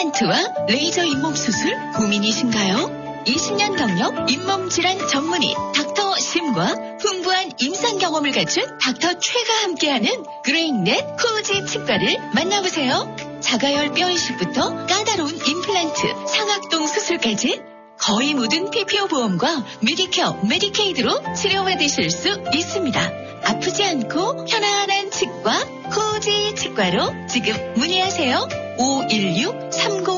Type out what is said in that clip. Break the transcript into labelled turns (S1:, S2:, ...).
S1: 임플란트와 레이저 잇몸 수술 고민이신가요? 20년 경력 잇몸 질환 전문의 닥터 심과 풍부한 임상 경험을 갖춘 닥터 최가 함께하는 그레인넷 코지 치과를 만나보세요. 자가열 뼈 이식부터 까다로운 임플란트, 상악동 수술까지 거의 모든 PPO 보험과 메디케어, 메디케이드로 치료받으실 수 있습니다. 아프지 않고 편안한 치과 코지 치과로 지금 문의하세요. 516-30